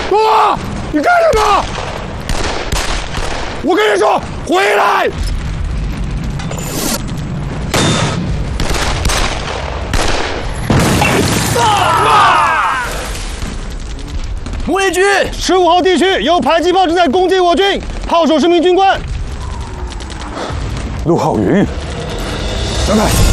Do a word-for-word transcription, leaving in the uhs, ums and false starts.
啊！你干什么？我跟你说，回来！啊！ 木叶军， 十五号地区有迫击炮正在攻击我军，炮手是名军官。陆浩云，让开！